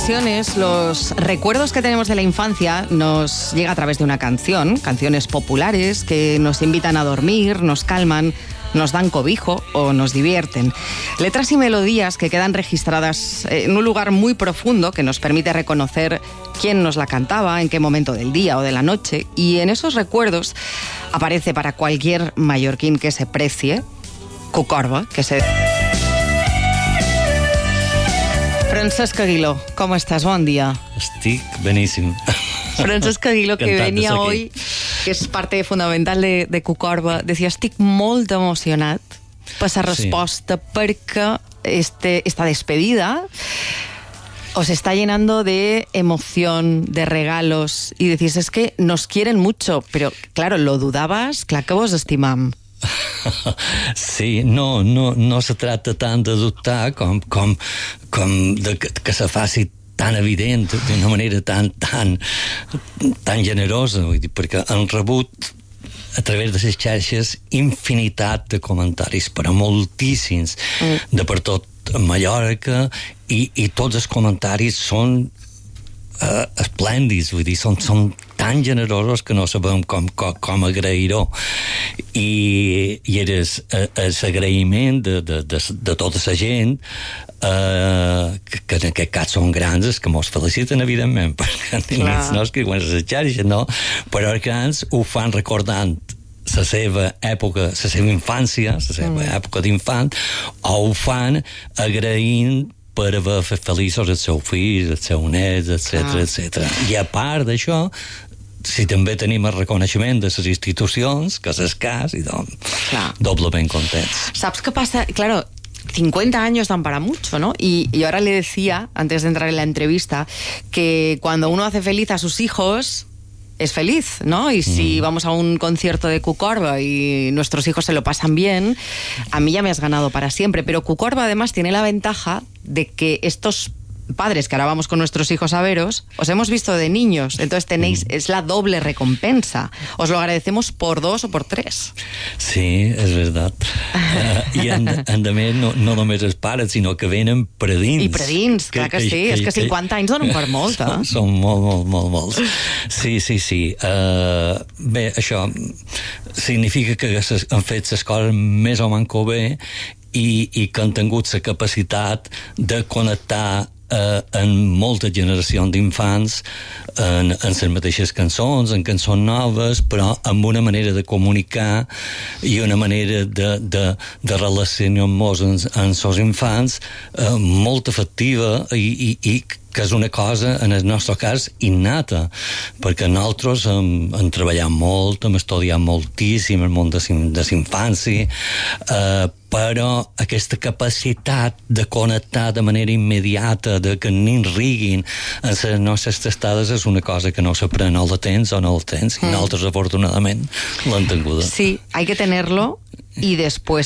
ocasiones los recuerdos que tenemos de la infancia nos llega a través de una canción, canciones populares que nos invitan a dormir, nos calman, nos dan cobijo o nos divierten. Letras y melodías que quedan registradas en un lugar muy profundo que nos permite reconocer quién nos la cantaba, en qué momento del día o de la noche. Y en esos recuerdos aparece para cualquier mallorquín que se precie, Cucorba, que se... Francesc Aguiló, ¿cómo estás? Bon dia. Estic beníssim. Francesc Aguiló, que venía hoy, que és parte fundamental de Cucorba, decía, estic molt emocionat per la resposta, perquè esta despedida os está llenando de emoción, de regalos, y decís, es que nos quieren mucho, pero claro, lo dudabas, clar que vos estimam. Sí, no se tracta tant de dubtar com de que se faci tan evident, d'una manera tan generosa, vull dir, perquè han rebut a través de les xarxes infinitat de comentaris, però moltíssims, de per tot Mallorca, i tots els comentaris són esplèndids, vull dir, són tan generosos que no sabem com agrair-ho, i és l'agraïment de tota la gent que en aquest cas són grans, que mos feliciten evidentment, perquè no escriuen a les xarxes, no, però els grans ho fan recordant la seva època, la seva infància, la seva època d'infant, o ho fan agraint per haver fet feliços els seus fills, els seus nets, etc. I a part d'això, si també tenim el reconeixement de les institucions, que és escàs, i doncs doblement contents. ¿Sabes qué pasa? Claro, 50 años dan para mucho, ¿no? Y ahora le decía, antes de entrar en la entrevista, que cuando uno hace feliz a sus hijos, es feliz, ¿no? Y si vamos a un concierto de Cucorba y nuestros hijos se lo pasan bien, a mí ya me has ganado para siempre. Pero Cucorba además tiene la ventaja de que estos padres que ahora vamos con nuestros hijos a veros, os hemos visto de niños, entonces tenéis, es la doble recompensa. Os lo agradecemos por 2 o por 3. Sí, és veritat. I a més, no només els pares, sinó que venen predins. I predins, clar que sí, és que 50 anys donen per molt, eh? Són molts. Sí. Bé, això significa que han fet les coses més o manco bé i que han tingut la capacitat de connectar en moltes generacions d'infants en les mateixes cançons, en cançons noves, però amb una manera de comunicar i una manera de relacionar-nos amb els infants molt efectiva i que és una cosa, en el nostre cas, innata, perquè nosaltres hem treballat molt, hem estudiat moltíssim el món de l'infància, però aquesta capacitat de connectar de manera immediata, de que ni riguin en les nostres testades, és una cosa que no s'aprèn o la tens o no la tens, i nosaltres, afortunadament, l'hem tinguda. Sí, hay que tenerlo y después